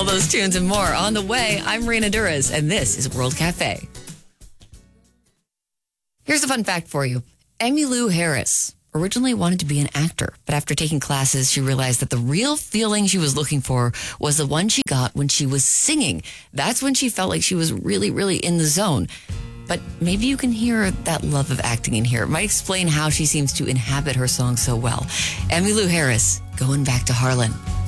All those tunes and more on the way. I'm Reina Duras, and this is World Cafe. Here's a fun fact for you. Emmylou Harris originally wanted to be an actor, but after taking classes, she realized that the real feeling she was looking for was the one she got when she was singing. That's when she felt like she was really, really in the zone. But maybe you can hear that love of acting in here. It might explain how she seems to inhabit her song so well. Emmylou Harris, Going Back to Harlan.